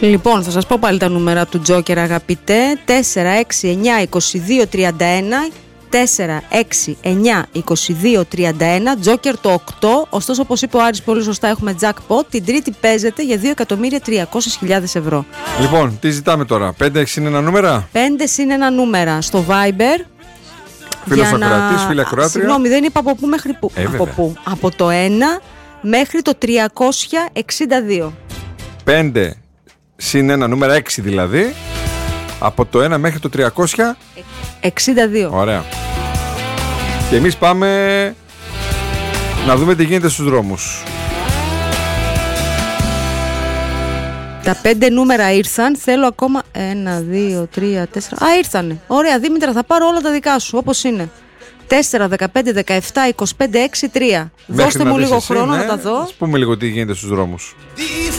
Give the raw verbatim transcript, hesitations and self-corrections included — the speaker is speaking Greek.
Λοιπόν, θα σας πω πάλι τα νούμερα του Τζόκερ, αγαπητέ. τέσσερα, έξι, εννιά, είκοσι δύο, τριάντα ένα. τέσσερα, έξι, εννιά, είκοσι δύο, τριάντα ένα. Τζόκερ το οκτώ. Ωστόσο, όπως είπε ο Άρης πολύ σωστά, έχουμε jackpot. Την Τρίτη παίζεται για δύο εκατομμύρια τριακόσιες χιλιάδες ευρώ. Λοιπόν, τι ζητάμε τώρα? πέντε συν ένα νούμερα. πέντε συν ένα νούμερα στο Viber. Φίλος ακροατής, φίλα ακροάτρια. Συγγνώμη, δεν είπα από πού μέχρι πού. Ε, από πού. Από το ένα μέχρι το τριακόσια εξήντα δύο. πέντε συν ένα νούμερα, έξι δηλαδή. Από το ένα μέχρι το τριακόσια εξήντα δύο. Ωραία. Και εμείς πάμε να δούμε τι γίνεται στους δρόμους. Τα πέντε νούμερα ήρθαν. Θέλω ακόμα. Ένα, δύο, τρία, τέσσερα. Α, ήρθανε. Ωραία, Δήμητρα, θα πάρω όλα τα δικά σου όπως είναι. τέσσερα, δεκαπέντε, δεκαεπτά, είκοσι πέντε, έξι, τρία. Μέχρι Δώστε να μου δεις λίγο εσύ, χρόνο ναι. να τα δω. Ας πούμε λίγο τι γίνεται στους δρόμους.